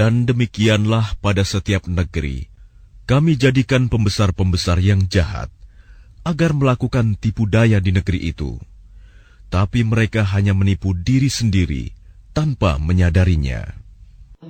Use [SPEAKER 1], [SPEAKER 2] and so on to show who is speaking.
[SPEAKER 1] Dan demikianlah pada setiap negeri, kami jadikan pembesar-pembesar yang jahat, agar melakukan tipu daya di negeri itu. Tapi mereka hanya menipu diri sendiri tanpa menyadarinya.